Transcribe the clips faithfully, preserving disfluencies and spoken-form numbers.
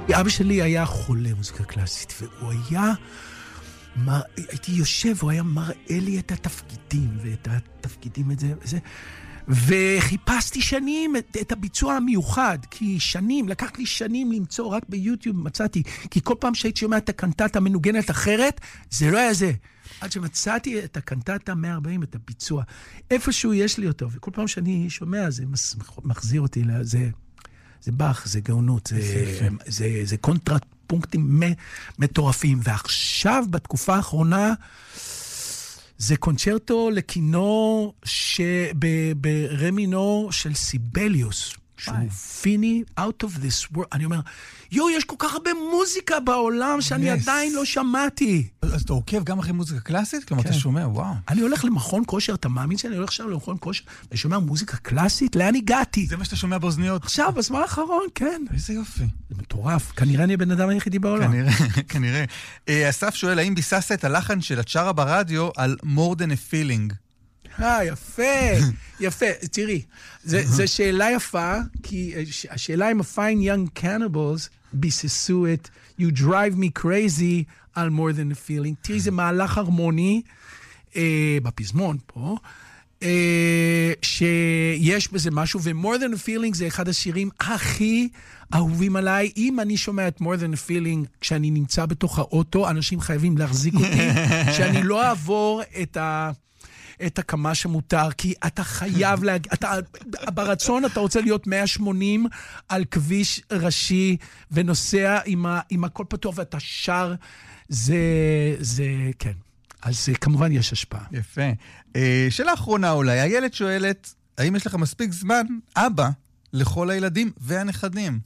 אבא שלי היה חולה מוזיקה קלאסית, והוא היה... מה, הייתי יושב, הוא היה מראה לי את התפקידים, ואת התפקידים את זה, וזה, וחיפשתי שנים את, את הביצוע המיוחד, כי שנים, לקח לי שנים למצוא, רק ביוטיוב מצאתי, כי כל פעם שהייתי שומע את הקנטטה מנוגנת אחרת, זה לא היה זה. עד שמצאתי את הקנטטה מאה וארבעים, את הביצוע. איפשהו יש לי אותו, וכל פעם שאני שומע, זה מחזיר אותי לזה, זה בח, זה גאונות, זה, זה, זה, זה קונטרט, פונקטים מטורפים, ועכשיו בתקופה האחרונה זה קונצ'רטו לכינור ברמינו של סיבליוס, שהוא פיני, out of this world. אני אומר, יו, יש כל כך הרבה מוזיקה בעולם שאני עדיין לא שמעתי. אז אתה עוקב גם אחרי מוזיקה קלאסית? כלומר, אתה שומע, וואו. אני הולך למכון כושר, אתה מאמין שאני הולך עכשיו למכון כושר, ואני שומע מוזיקה קלאסית? לאן הגעתי? זה מה שאתה שומע באוזניות? עכשיו, בזמן האחרון, כן. איזה יופי. זה מטורף. כנראה אני הבן אדם היחידי בעולם. כנראה, כנראה. אסף שואל, האם ביססת את הלחן של הצ'רה ברדיו על more than a feeling? אה, יפה, יפה. תראי, זו שאלה יפה, כי השאלה אם ה-Fine Young Cannibals ביססו את You Drive Me Crazy על More Than a Feeling. תראי, זה מהלך הרמוני אה, בפזמון פה, אה, שיש בזה משהו, ו-More Than a Feeling זה אחד השירים הכי אהובים עליי. אם אני שומע את More Than a Feeling כשאני נמצא בתוך האוטו, אנשים חייבים להחזיק אותי, שאני לא אעבור את ה... את הכמה שמותר, כי אתה חייב להגיע, אתה, ברצון אתה רוצה להיות מאה ושמונים על כביש ראשי, ונוסע עם, ה, עם הכל פתוח, ואתה שר, זה, זה, כן. אז כמובן יש השפעה. יפה. שאלה אחרונה אולי, הילד שואלת, האם יש לך מספיק זמן, אבא, לכל הילדים והנכדים?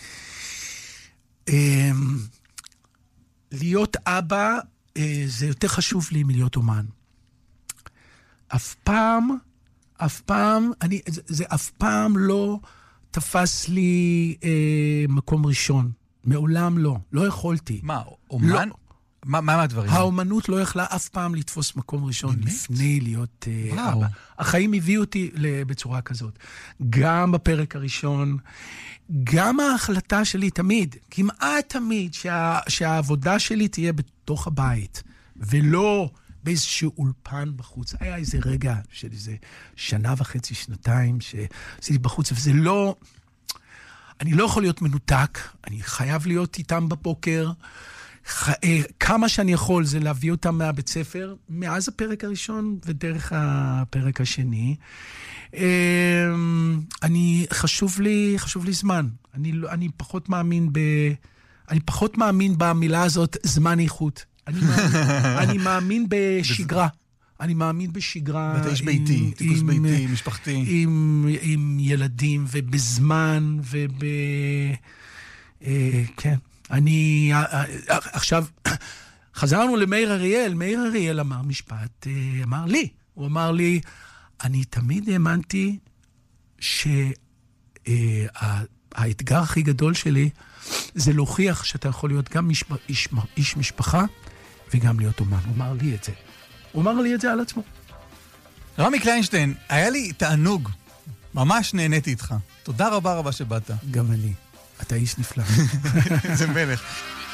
להיות אבא, זה יותר חשוב לי מלהיות אומן. אף פעם, אף פעם, אני, זה, זה אף פעם לא תפס לי אה, מקום ראשון. מעולם לא. לא יכולתי. מה, אומן? לא. מה, מה הדברים? האומנות לא יכלה אף פעם לתפוס מקום ראשון לפני להיות אה, אבא. החיים הביאו אותי בצורה כזאת. גם בפרק הראשון, גם ההחלטה שלי תמיד, כמעט תמיד, שה, שהעבודה שלי תהיה בתוך הבית, ולא... באיזשהו אולפן בחוץ. היה איזה רגע של איזה שנה וחצי, שנתיים, שעשיתי בחוץ, וזה לא... אני לא יכול להיות מנותק, אני חייב להיות איתם בבוקר, ח... כמה שאני יכול זה להביא אותם מהבית ספר, מאז הפרק הראשון ודרך הפרק השני. אני, חשוב לי, חשוב לי זמן. אני, אני פחות מאמין ב... אני פחות מאמין במילה הזאת, זמן איכות. אני מאמין, אני מאמין בשגרה. אני מאמין בשגרה. ואתה איש ביתי, טיפוס ביתי, משפחתי. עם, עם ילדים, ובזמן, וב... אה, כן. אני... עכשיו, חזרנו למאיר אריאל. מאיר אריאל אמר משפט, אמר לי. הוא אמר לי, אני תמיד האמנתי שהאתגר הכי גדול שלי זה להוכיח שאתה יכול להיות גם איש, איש, איש משפחה, וגם להיות אומן. הוא אמר לי את זה. הוא אמר לי את זה על עצמו. רמי קליינשטיין, היה לי תענוג. ממש נהניתי איתך. תודה רבה רבה שבאת. גם אני. אתה איש נפלא. זה מלך.